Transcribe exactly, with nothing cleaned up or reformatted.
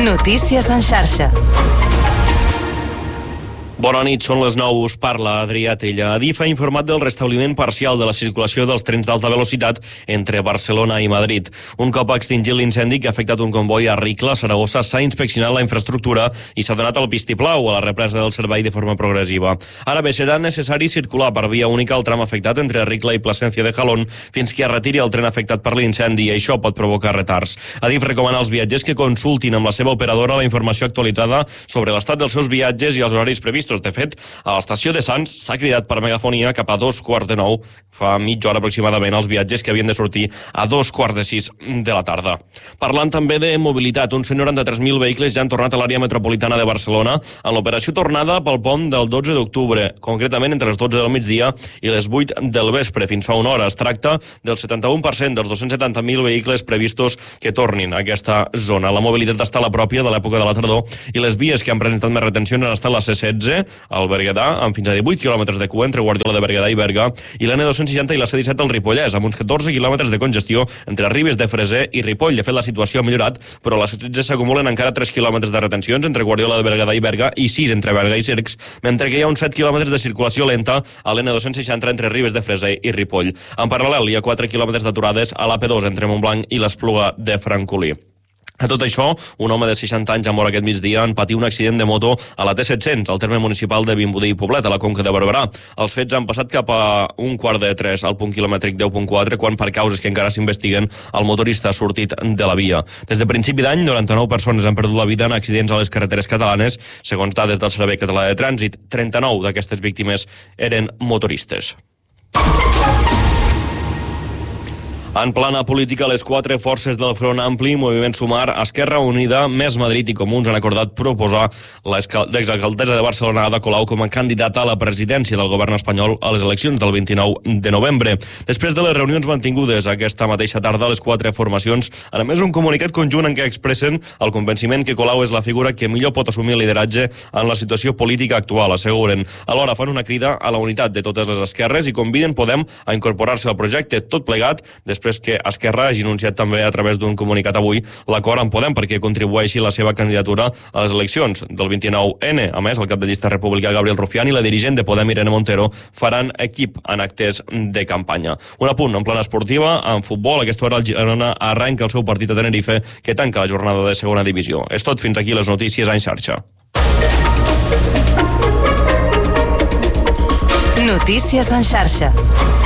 Notícies en xarxa. Bona nit, són les nou, us parla Adrià Tella. Adif ha informat del restabliment parcial de la circulació dels trens d'alta velocitat entre Barcelona i Madrid. Un cop extingit l'incendi que ha afectat un comboi a Ricla, Saragossa, s'ha inspeccionat la infraestructura i s'ha donat el vistiplau a la represa del servei de forma progressiva. Ara bé, serà necessari circular per via única el tram afectat entre Ricla i Plasencia de Jalón fins que es retiri el tren afectat per l'incendi i això pot provocar retards. Adif recomana als viatgers que consultin amb la seva operadora la informació actualitzada sobre l'estat dels seus viatges i els horaris previstos. De fet, a l'estació de Sants s'ha cridat per megafonia cap a dos quarts de nou, fa mitja hora aproximadament, els viatgers que havien de sortir a dos quarts de sis de la tarda. Parlant també de mobilitat, uns cent noranta-tres mil vehicles ja han tornat a l'àrea metropolitana de Barcelona en l'operació tornada pel pont del dotze d'octubre, concretament entre les dotze del migdia i les vuit del vespre, fins fa una hora. Es tracta del setanta-u per cent dels dos-cents setanta mil vehicles previstos que tornin a aquesta zona. La mobilitat està a la pròpia de l'època de la tardor i les vies que han presentat més retencions han estat la C setze, al Berguedà, amb fins a divuit quilòmetres de cua entre Guardiola de Berguedà i Berga, i l'N dos-cents seixanta i la C disset al Ripollès, amb uns catorze quilòmetres de congestió entre Ribes de Freser i Ripoll. De fet, la situació ha millorat, però a la C setze s'acumulen encara tres quilòmetres de retencions entre Guardiola de Berguedà i Berga i sis entre Berga i Cercs, mentre que hi ha uns set quilòmetres de circulació lenta a l'N dos-cents seixanta entre Ribes de Freser i Ripoll. En paral·lel, hi ha quatre quilòmetres d'aturades a l'A P dos entre Montblanc i l'Espluga de Francolí. A tot això, un home de seixanta anys ha mort aquest migdia en patir un accident de moto a la T set-cents, al terme municipal de Vimbodí i Poblet, a la Conca de Barberà. Els fets han passat cap a un quart de tres al punt quilomètric deu punt quatre, quan per causes que encara s'investiguen el motorista ha sortit de la via. Des de principi d'any, noranta-nou persones han perdut la vida en accidents a les carreteres catalanes, segons dades del Servei Català de Trànsit. trenta-nou d'aquestes víctimes eren motoristes. En plana política, les quatre forces del Front Ampli, Moviment Sumar, Esquerra Unida, Més Madrid i Comuns han acordat proposar l'exalcaldessa de Barcelona, Ada Colau, com a candidata a la presidència del govern espanyol a les eleccions del vint-i-nou de novembre. Després de les reunions mantingudes aquesta mateixa tarda, les quatre formacions han emès un comunicat conjunt en què expressen el convenciment que Colau és la figura que millor pot assumir el lideratge en la situació política actual, asseguren. Alhora fan una crida a la unitat de totes les esquerres i conviden Podem a incorporar-se al projecte, tot plegat després que Esquerra hagi anunciat també a través d'un comunicat avui l'acord amb Podem perquè contribueixi la seva candidatura a les eleccions del vint-i-nou ene. A més, el cap de llista republicà Gabriel Rufián i la dirigent de Podem Irene Montero faran equip en actes de campanya. Un apunt en plana esportiva, en futbol, a aquesta hora el Girona arrenca el seu partit a Tenerife que tanca la jornada de segona divisió. És tot, fins aquí les notícies en xarxa. Notícies en xarxa.